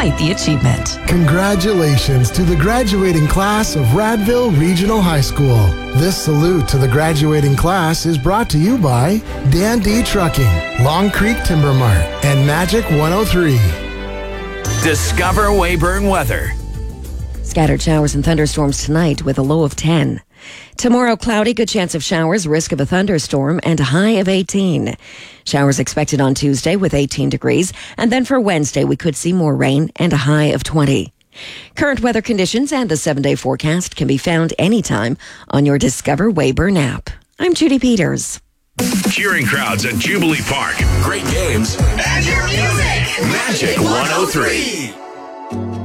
quite the achievement. Congratulations to the graduating class of Radville Regional High School. This salute to the graduating class is brought to you by Dan D Trucking, Long Creek Timber Mart, and Magic 103. Discover Weyburn weather. Scattered showers and thunderstorms tonight with a low of 10. Tomorrow, cloudy, good chance of showers, risk of a thunderstorm, and a high of 18. Showers expected on Tuesday with 18 degrees. And then for Wednesday, we could see more rain and a high of 20. Current weather conditions and the 7-day forecast can be found anytime on your Discover Weyburn app. I'm Judy Peters. Cheering crowds at Jubilee Park. Great games. And your music. Magic 103.